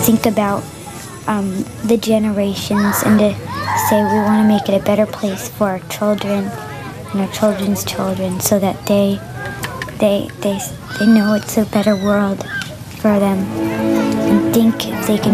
think about the generations and to say we want to make it a better place for our children and our children's children, so that they know it's a better world for them, and think if they can